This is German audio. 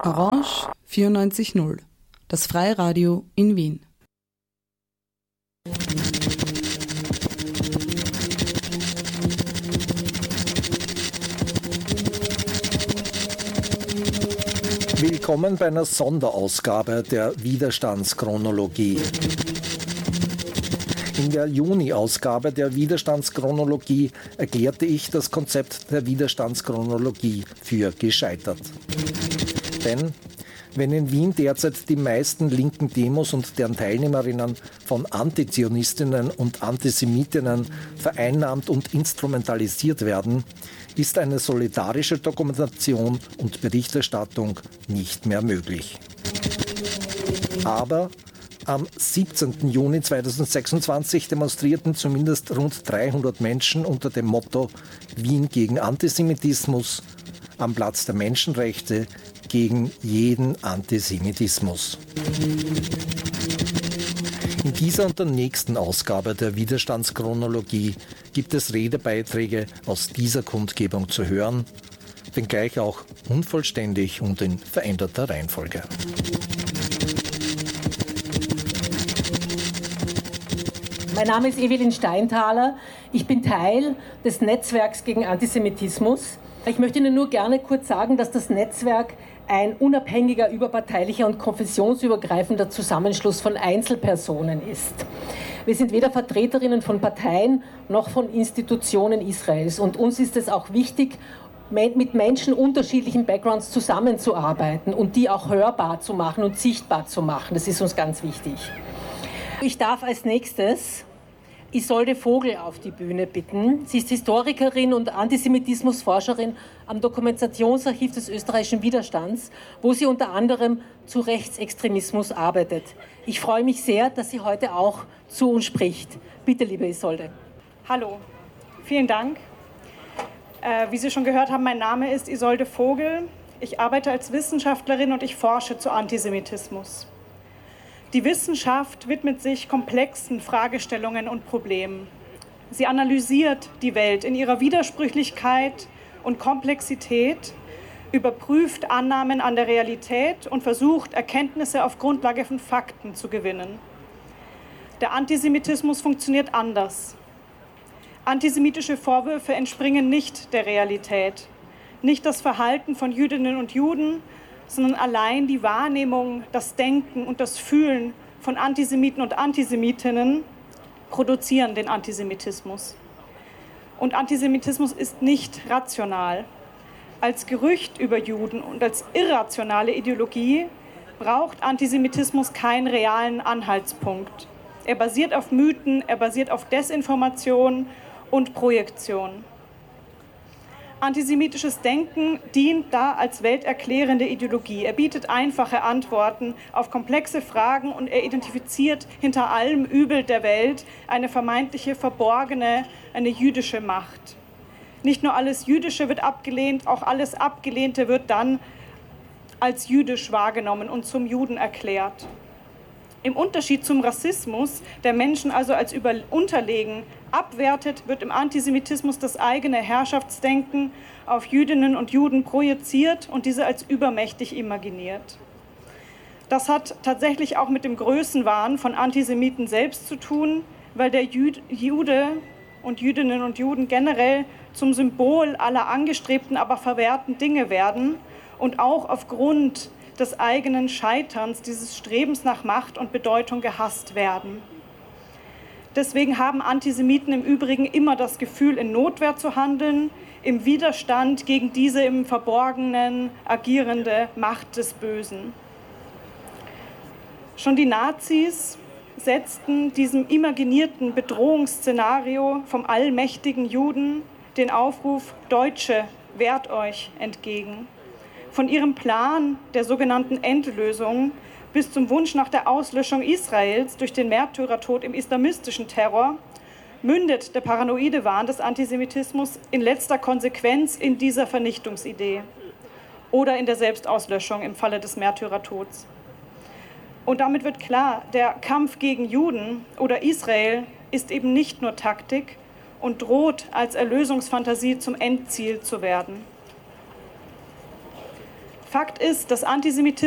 Orange 94.0, das Freie Radio in Wien. Willkommen bei einer Sonderausgabe der Widerstandschronologie. In der Juni-Ausgabe der Widerstandschronologie erklärte ich das Konzept der Widerstandschronologie für gescheitert. Denn wenn in Wien derzeit die meisten linken Demos und deren Teilnehmerinnen von Antizionistinnen und Antisemitinnen vereinnahmt und instrumentalisiert werden, ist eine solidarische Dokumentation und Berichterstattung nicht mehr möglich. Aber am 17. Juni 2026 demonstrierten zumindest rund 300 Menschen unter dem Motto Wien gegen Antisemitismus am Platz der Menschenrechte gegen jeden Antisemitismus. In dieser und der nächsten Ausgabe der Widerstandschronologie gibt es Redebeiträge aus dieser Kundgebung zu hören, wenngleich auch unvollständig und in veränderter Reihenfolge. Mein Name ist Evelyn Steintaler. Ich bin Teil des Netzwerks gegen Antisemitismus. Ich möchte Ihnen nur gerne kurz sagen, dass das Netzwerk ein unabhängiger, überparteilicher und konfessionsübergreifender Zusammenschluss von Einzelpersonen ist. Wir sind weder Vertreterinnen von Parteien noch von Institutionen Israels. Und uns ist es auch wichtig, mit Menschen unterschiedlichen Backgrounds zusammenzuarbeiten und die auch hörbar zu machen und sichtbar zu machen. Das ist uns ganz wichtig. Ich darf als nächstes Isolde Vogel auf die Bühne bitten. Sie ist Historikerin und Antisemitismusforscherin am Dokumentationsarchiv des österreichischen Widerstands, wo sie unter anderem zu Rechtsextremismus arbeitet. Ich freue mich sehr, dass sie heute auch zu uns spricht. Bitte, liebe Isolde. Hallo, vielen Dank. Wie Sie schon gehört haben, mein Name ist Isolde Vogel. Ich arbeite als Wissenschaftlerin und ich forsche zu Antisemitismus. Die Wissenschaft widmet sich komplexen Fragestellungen und Problemen. Sie analysiert die Welt in ihrer Widersprüchlichkeit und Komplexität, überprüft Annahmen an der Realität und versucht, Erkenntnisse auf Grundlage von Fakten zu gewinnen. Der Antisemitismus funktioniert anders. Antisemitische Vorwürfe entspringen nicht der Realität. Nicht das Verhalten von Jüdinnen und Juden, sondern allein die Wahrnehmung, das Denken und das Fühlen von Antisemiten und Antisemitinnen produzieren den Antisemitismus. Und Antisemitismus ist nicht rational. Als Gerücht über Juden und als irrationale Ideologie braucht Antisemitismus keinen realen Anhaltspunkt. Er basiert auf Mythen, er basiert auf Desinformation und Projektion. Antisemitisches Denken dient da als welterklärende Ideologie. Er bietet einfache Antworten auf komplexe Fragen und er identifiziert hinter allem Übel der Welt eine vermeintliche verborgene, eine jüdische Macht. Nicht nur alles Jüdische wird abgelehnt, auch alles Abgelehnte wird dann als jüdisch wahrgenommen und zum Juden erklärt. Im Unterschied zum Rassismus, der Menschen also als unterlegen abwertet, wird im Antisemitismus das eigene Herrschaftsdenken auf Jüdinnen und Juden projiziert und diese als übermächtig imaginiert. Das hat tatsächlich auch mit dem Größenwahn von Antisemiten selbst zu tun, weil der Jude und Jüdinnen und Juden generell zum Symbol aller angestrebten, aber verwehrten Dinge werden und auch aufgrund des eigenen Scheiterns, dieses Strebens nach Macht und Bedeutung gehasst werden. Deswegen haben Antisemiten im Übrigen immer das Gefühl, in Notwehr zu handeln, im Widerstand gegen diese im Verborgenen agierende Macht des Bösen. Schon die Nazis setzten diesem imaginierten Bedrohungsszenario vom allmächtigen Juden den Aufruf „Deutsche, wehrt euch" entgegen. Von ihrem Plan der sogenannten Endlösung bis zum Wunsch nach der Auslöschung Israels durch den Märtyrertod im islamistischen Terror mündet der paranoide Wahn des Antisemitismus in letzter Konsequenz in dieser Vernichtungsidee oder in der Selbstauslöschung im Falle des Märtyrertods. Und damit wird klar, der Kampf gegen Juden oder Israel ist eben nicht nur Taktik und droht als Erlösungsfantasie zum Endziel zu werden. Fakt ist, dass Antisemitismus